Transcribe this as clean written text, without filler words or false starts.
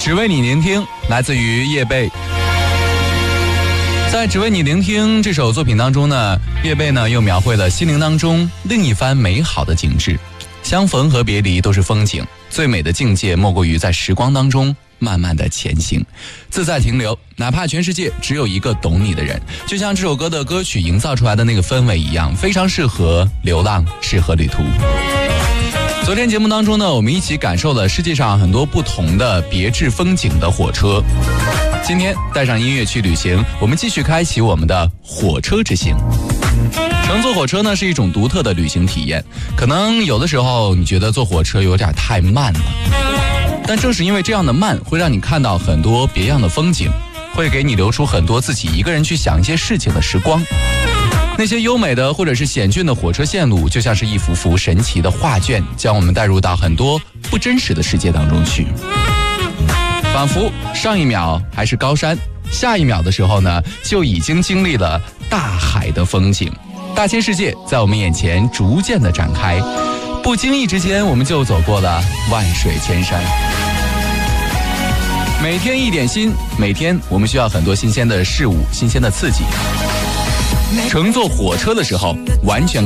只为你聆听，来自于叶蓓。在《只为你聆听》这首作品当中呢，叶蓓呢又描绘了心灵当中另一番美好的景致。相逢和别离都是风景，最美的境界莫过于在时光当中慢慢的前行，自在停留，哪怕全世界只有一个懂你的人。就像这首歌的歌曲营造出来的那个氛围一样，非常适合流浪，适合旅途。昨天节目当中呢，我们一起感受了世界上很多不同的别致风景的火车。今天带上音乐去旅行，我们继续开启我们的火车之行。乘坐火车呢是一种独特的旅行体验，可能有的时候你觉得坐火车有点太慢了，但正是因为这样的慢，会让你看到很多别样的风景，会给你留出很多自己一个人去想一些事情的时光。那些优美的或者是险峻的火车线路，就像是一幅幅神奇的画卷，将我们带入到很多不真实的世界当中去。仿佛上一秒还是高山，下一秒的时候呢，就已经经历了大海的风景。大千世界在我们眼前逐渐的展开，不经意之间我们就走过了万水千山。每天一点心，每天我们需要很多新鲜的事物，新鲜的刺激。乘坐火车的时候，完全